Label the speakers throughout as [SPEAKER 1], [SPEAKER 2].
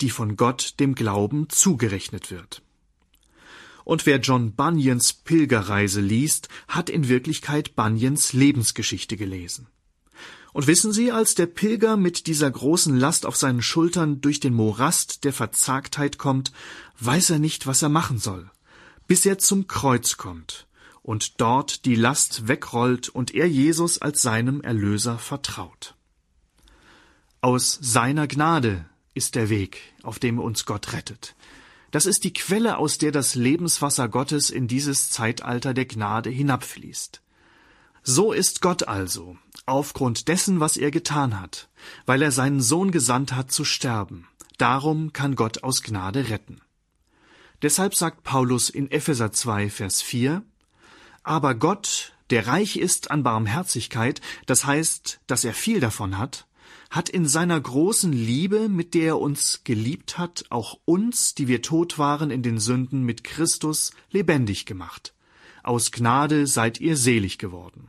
[SPEAKER 1] die von Gott dem Glauben zugerechnet wird. Und wer John Bunyans Pilgerreise liest, hat in Wirklichkeit Bunyans Lebensgeschichte gelesen. Und wissen Sie, als der Pilger mit dieser großen Last auf seinen Schultern durch den Morast der Verzagtheit kommt, weiß er nicht, was er machen soll, bis er zum Kreuz kommt und dort die Last wegrollt und er Jesus als seinem Erlöser vertraut. Aus seiner Gnade ist der Weg, auf dem uns Gott rettet. Das ist die Quelle, aus der das Lebenswasser Gottes in dieses Zeitalter der Gnade hinabfließt. So ist Gott also, aufgrund dessen, was er getan hat, weil er seinen Sohn gesandt hat zu sterben. Darum kann Gott aus Gnade retten. Deshalb sagt Paulus in Epheser 2, Vers 4, aber Gott, der reich ist an Barmherzigkeit, das heißt, dass er viel davon hat in seiner großen Liebe, mit der er uns geliebt hat, auch uns, die wir tot waren in den Sünden, mit Christus lebendig gemacht. Aus Gnade seid ihr selig geworden.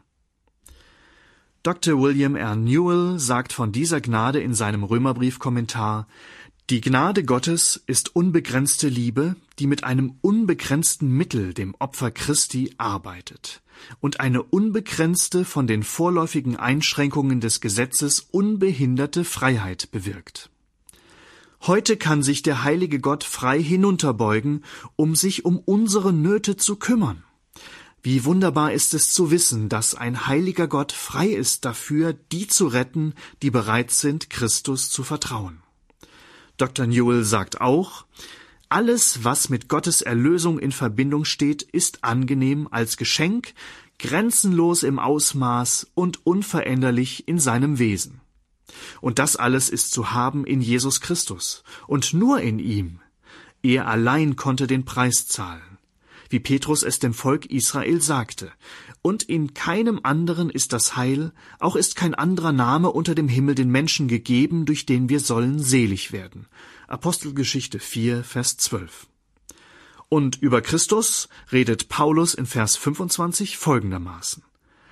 [SPEAKER 1] Dr. William R. Newell sagt von dieser Gnade in seinem Römerbrief-Kommentar: Die Gnade Gottes ist unbegrenzte Liebe, die mit einem unbegrenzten Mittel, dem Opfer Christi, arbeitet und eine unbegrenzte, von den vorläufigen Einschränkungen des Gesetzes unbehinderte Freiheit bewirkt. Heute kann sich der heilige Gott frei hinunterbeugen, um sich um unsere Nöte zu kümmern. Wie wunderbar ist es zu wissen, dass ein heiliger Gott frei ist dafür, die zu retten, die bereit sind, Christus zu vertrauen. Dr. Newell sagt auch, alles, was mit Gottes Erlösung in Verbindung steht, ist angenehm als Geschenk, grenzenlos im Ausmaß und unveränderlich in seinem Wesen. Und das alles ist zu haben in Jesus Christus und nur in ihm. Er allein konnte den Preis zahlen, wie Petrus es dem Volk Israel sagte. Und in keinem anderen ist das Heil, auch ist kein anderer Name unter dem Himmel den Menschen gegeben, durch den wir sollen selig werden. Apostelgeschichte 4, Vers 12. Und über Christus redet Paulus in Vers 25 folgendermaßen: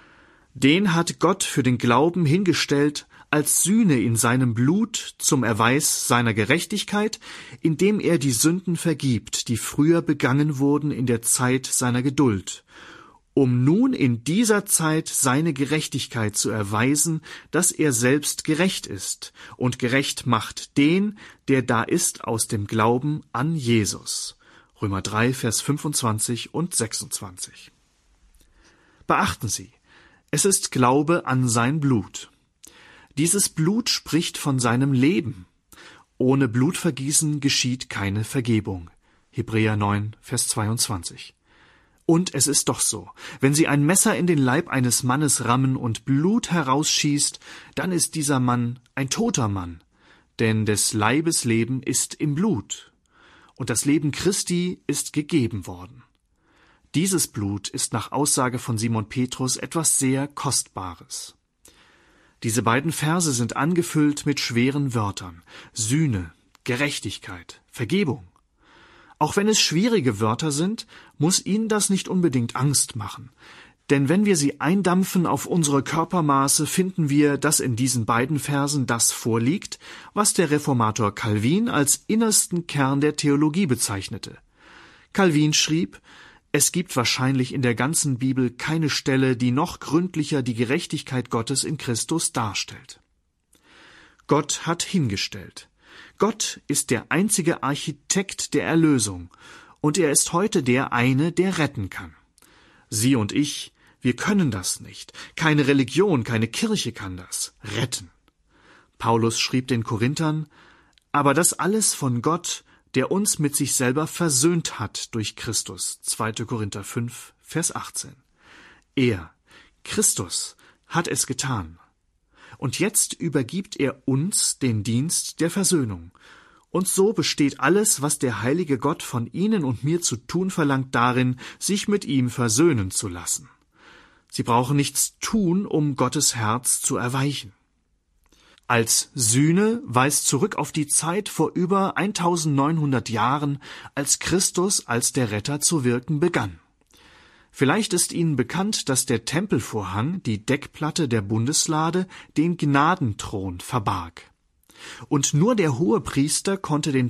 [SPEAKER 1] Den hat Gott für den Glauben hingestellt als Sühne in seinem Blut zum Erweis seiner Gerechtigkeit, indem er die Sünden vergibt, die früher begangen wurden in der Zeit seiner Geduld, um nun in dieser Zeit seine Gerechtigkeit zu erweisen, dass er selbst gerecht ist und gerecht macht den, der da ist aus dem Glauben an Jesus. Römer 3, Vers 25 und 26. Beachten Sie, es ist Glaube an sein Blut. Dieses Blut spricht von seinem Leben. Ohne Blutvergießen geschieht keine Vergebung. Hebräer 9, Vers 22. Und es ist doch so, wenn Sie ein Messer in den Leib eines Mannes rammen und Blut herausschießt, dann ist dieser Mann ein toter Mann, denn des Leibes Leben ist im Blut. Und das Leben Christi ist gegeben worden. Dieses Blut ist nach Aussage von Simon Petrus etwas sehr Kostbares. Diese beiden Verse sind angefüllt mit schweren Wörtern: Sühne, Gerechtigkeit, Vergebung. Auch wenn es schwierige Wörter sind, muss Ihnen das nicht unbedingt Angst machen. Denn wenn wir sie eindampfen auf unsere Körpermaße, finden wir, dass in diesen beiden Versen das vorliegt, was der Reformator Calvin als innersten Kern der Theologie bezeichnete. Calvin schrieb: Es gibt wahrscheinlich in der ganzen Bibel keine Stelle, die noch gründlicher die Gerechtigkeit Gottes in Christus darstellt. Gott hat hingestellt. Gott ist der einzige Architekt der Erlösung, und er ist heute der eine, der retten kann. Sie und ich, wir können das nicht. Keine Religion, keine Kirche kann das retten. Paulus schrieb den Korinthern: Aber das alles von Gott, der uns mit sich selber versöhnt hat durch Christus. 2. Korinther 5, Vers 18. Er, Christus, hat es getan. Und jetzt übergibt er uns den Dienst der Versöhnung. Und so besteht alles, was der heilige Gott von Ihnen und mir zu tun verlangt, darin, sich mit ihm versöhnen zu lassen. Sie brauchen nichts tun, um Gottes Herz zu erweichen. Als Sühne weist zurück auf die Zeit vor über 1900 Jahren, als Christus als der Retter zu wirken begann. Vielleicht ist Ihnen bekannt, dass der Tempelvorhang, die Deckplatte der Bundeslade, den Gnadenthron verbarg. Und nur der Hohepriester konnte den